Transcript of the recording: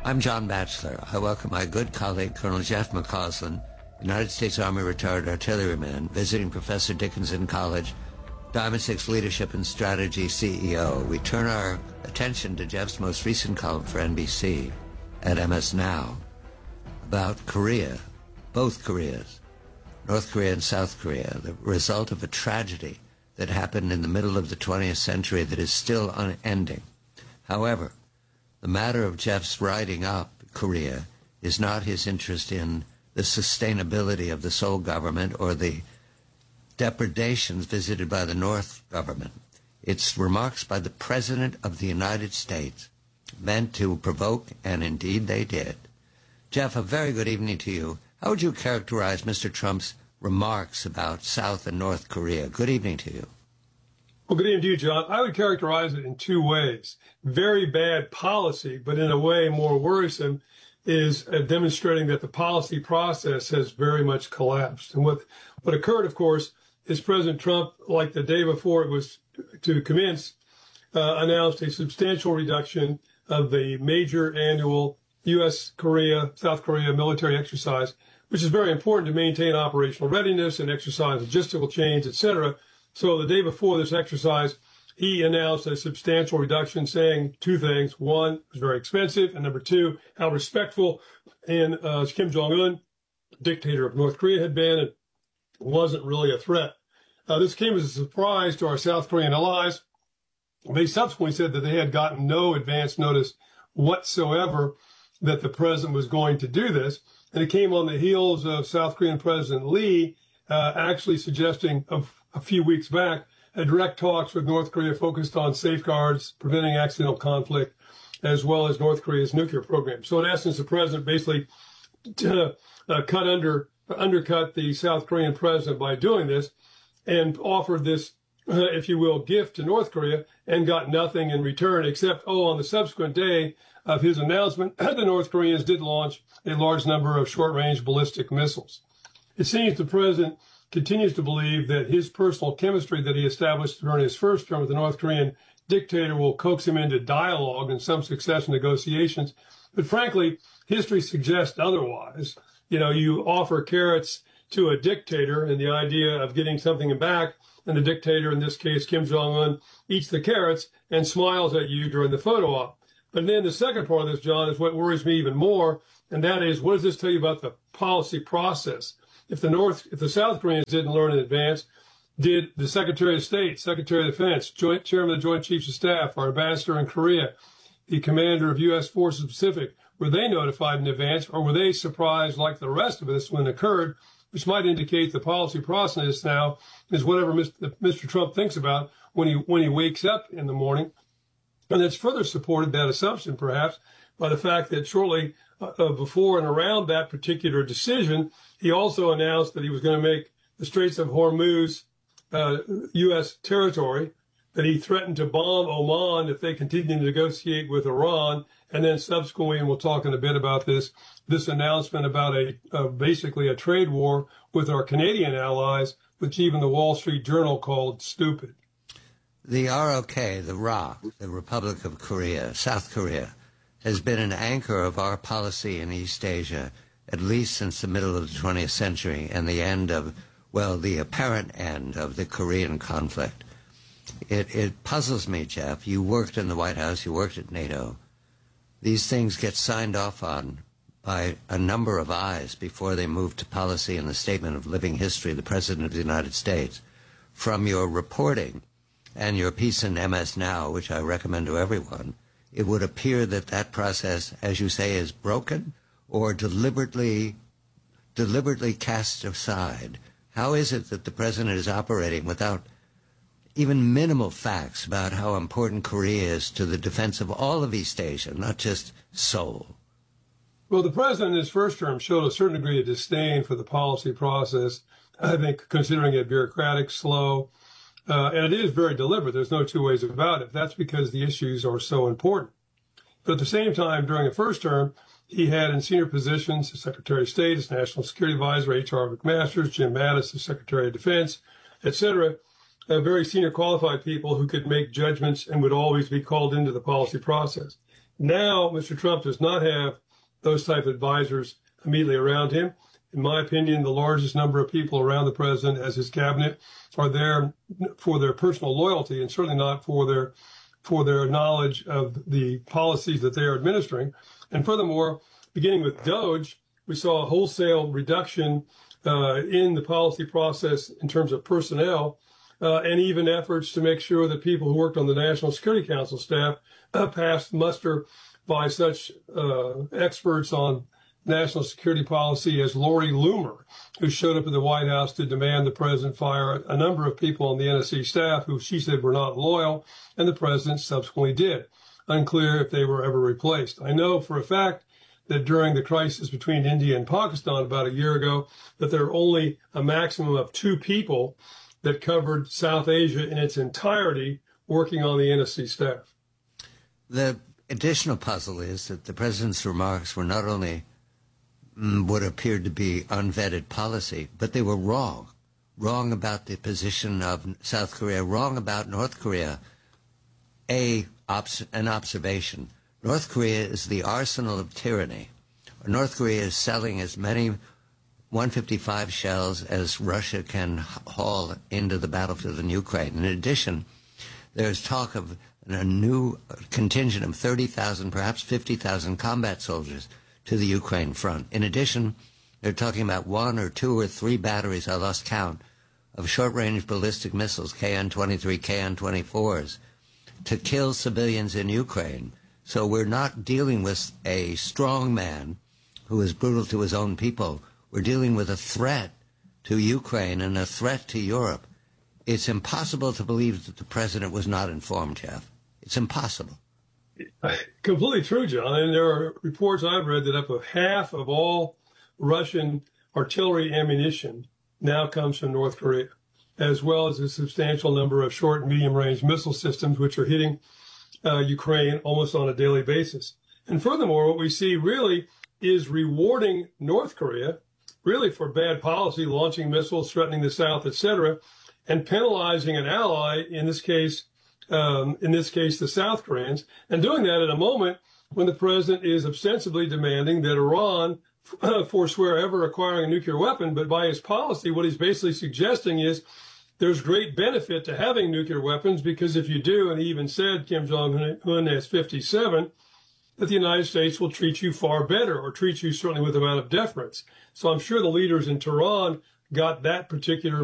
I'm John Batchelor. I welcome my good colleague, Colonel Jeff McCausland, United States Army retired artilleryman, visiting Professor Dickinson College, Diamond Six Leadership and Strategy CEO. We turn our attention to Jeff's most recent column for NBC at MS Now about Korea, both Koreas, North Korea and South Korea, the result of a tragedy that happened in the middle of the 20th century that is still unending. However, the matter of Jeff's writing up Korea is not his interest in the sustainability of the Seoul government or the depredations visited by the North government. It's remarks by the President of the United States meant to provoke, and indeed they did. Jeff, a very good evening to you. How would you characterize Mr. Trump's remarks about South and North Korea? Good evening to you. Well, good evening to you, John. I would characterize it in two ways. Very bad policy, but in a way more worrisome, is demonstrating that the policy process has very much collapsed. And what occurred, of course, is President Trump, like the day before it was to commence, announced a substantial reduction of the major annual U.S.-Korea, South Korea military exercise, which is very important to maintain operational readiness and exercise logistical chains, etc. So the day before this exercise, he announced a substantial reduction, saying two things. One, it was very expensive, and number two, how respectful and Kim Jong-un, dictator of North Korea, had been, and wasn't really a threat. This came as a surprise to our South Korean allies. They subsequently said that they had gotten no advance notice whatsoever that the president was going to do this, and it came on the heels of South Korean President Lee actually suggesting a few weeks back direct talks with North Korea focused on safeguards, preventing accidental conflict, as well as North Korea's nuclear program. So in essence, the president basically undercut the South Korean president by doing this and offered this, if you will, gift to North Korea and got nothing in return except, on the subsequent day of his announcement, the North Koreans did launch a large number of short-range ballistic missiles. It seems the president continues to believe that his personal chemistry that he established during his first term with the North Korean dictator will coax him into dialogue and some success in negotiations. But frankly, history suggests otherwise. You offer carrots to a dictator and the idea of getting something back, and the dictator, in this case, Kim Jong-un, eats the carrots and smiles at you during the photo op. But then the second part of this, John, is what worries me even more, and that is, what does this tell you about the policy process? If the South Koreans didn't learn in advance, did the Secretary of State, Secretary of Defense, Chairman of the Joint Chiefs of Staff, our ambassador in Korea, the commander of U.S. Forces Pacific, were they notified in advance, or were they surprised like the rest of us when it occurred, which might indicate the policy process now is whatever Mr. Trump thinks about when he wakes up in the morning. And it's further supported, that assumption perhaps, by the fact that shortly before and around that particular decision, he also announced that he was going to make the Straits of Hormuz U.S. territory, that he threatened to bomb Oman if they continued to negotiate with Iran, and then subsequently, and we'll talk in a bit about this announcement about basically a trade war with our Canadian allies, which even the Wall Street Journal called stupid. The ROK, the ROC, the Republic of Korea, South Korea, has been an anchor of our policy in East Asia, at least since the middle of the 20th century and the end of, the apparent end of the Korean conflict. It puzzles me, Jeff. You worked in the White House, you worked at NATO. These things get signed off on by a number of eyes before they move to policy in the Statement of Living History, the President of the United States. From your reporting and your piece in MS Now, which I recommend to everyone, it would appear that that process, as you say, is broken or deliberately cast aside. How is it that the president is operating without even minimal facts about how important Korea is to the defense of all of East Asia, not just Seoul? Well, the president in his first term showed a certain degree of disdain for the policy process, I think, considering it bureaucratic, slow, and it is very deliberate. There's no two ways about it. That's because the issues are so important. But at the same time, during the first term, he had in senior positions the Secretary of State, his National Security Advisor, H.R. McMaster, Jim Mattis, the Secretary of Defense, etc., very senior qualified people who could make judgments and would always be called into the policy process. Now, Mr. Trump does not have those type of advisors immediately around him. In my opinion, the largest number of people around the president as his cabinet are there for their personal loyalty and certainly not for their knowledge of the policies that they are administering. And furthermore, beginning with DOGE, we saw a wholesale reduction in the policy process in terms of personnel, and even efforts to make sure that people who worked on the National Security Council staff passed muster by such experts on national security policy as Lori Loomer, who showed up at the White House to demand the president fire a number of people on the NSC staff who she said were not loyal, and the president subsequently did. Unclear if they were ever replaced. I know for a fact that during the crisis between India and Pakistan about a year ago, that there were only a maximum of 2 people that covered South Asia in its entirety working on the NSC staff. The additional puzzle is that the president's remarks were not only what appeared to be unvetted policy, but they were wrong. Wrong about the position of South Korea, wrong about North Korea. An observation. North Korea is the arsenal of tyranny. North Korea is selling as many 155 shells as Russia can haul into the battlefield in Ukraine. In addition, there's talk of a new contingent of 30,000, perhaps 50,000 combat soldiers to the Ukraine front. In addition, they're talking about 1 or 2 or 3 batteries, I lost count, of short-range ballistic missiles, KN-23, KN-24s, to kill civilians in Ukraine. So we're not dealing with a strong man who is brutal to his own people. We're dealing with a threat to Ukraine and a threat to Europe. It's impossible to believe that the president was not informed, Jeff. It's impossible. Completely true, John. And there are reports I've read that up to half of all Russian artillery ammunition now comes from North Korea, as well as a substantial number of short and medium-range missile systems, which are hitting Ukraine almost on a daily basis. And furthermore, what we see really is rewarding North Korea, really for bad policy, launching missiles, threatening the South, etc., and penalizing an ally, in this case, the South Koreans, and doing that at a moment when the president is ostensibly demanding that Iran forswear ever acquiring a nuclear weapon. But by his policy, what he's basically suggesting is there's great benefit to having nuclear weapons because if you do, and he even said, Kim Jong-un is 57, that the United States will treat you far better or treat you certainly with a amount of deference. So I'm sure the leaders in Tehran got that particular